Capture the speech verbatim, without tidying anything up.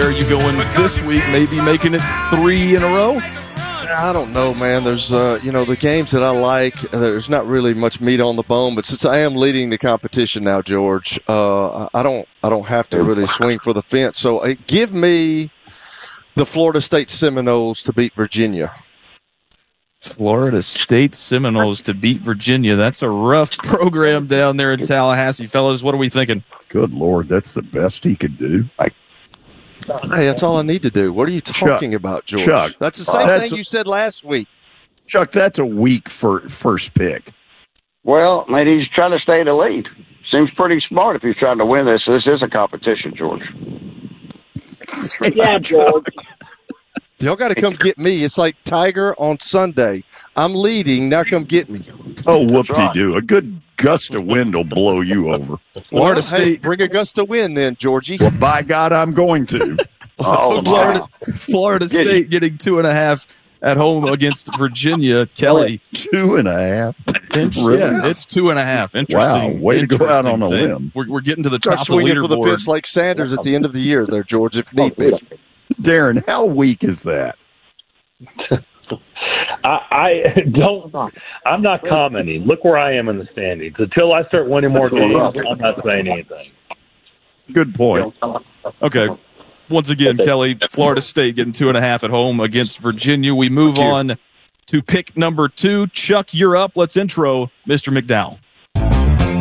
Where are you going this week? Maybe making it three in a row? I don't know, man. There's, uh, you know, the games that I like, there's not really much meat on the bone. But since I am leading the competition now, George, uh, I don't, I don't have to really swing for the fence. So uh, give me the Florida State Seminoles to beat Virginia. Florida State Seminoles to beat Virginia. That's a rough program down there in Tallahassee, fellas. What are we thinking? Good Lord, that's the best he could do. Hey, that's all I need to do. What are you talking Chuck, about, George? Chuck, that's the same that's thing you said last week. Chuck, that's a weak for first pick. Well, maybe he's trying to stay in the lead. Seems pretty smart if he's trying to win this. This is a competition, George. Yeah, George. Y'all got to come get me. It's like Tiger on Sunday. I'm leading. Now come get me. Oh, whoop-de-doo. A good gust of wind will blow you over. Florida well, State. Hey, bring a gust of wind then, Georgie. Well, by God, I'm going to. Oh, Florida, Florida State getting two and a half at home against Virginia. Kelly. Two and a half. Really? Yeah, it's two and a half. Interesting. Wow, way to go out on a Interesting. limb. We're, we're getting to the Start top of the swinging for the leaderboard. fence like Sanders at the end of the year there, George, if need be. Darren, how weak is that? I, I don't. I'm not commenting. Look where I am in the standings. Until I start winning more games, I'm not saying anything. Good point. Okay. Once again, Kelly, Florida State getting two and a half at home against Virginia. We move on to pick number two. Chuck, you're up. Let's intro Mister McDowell.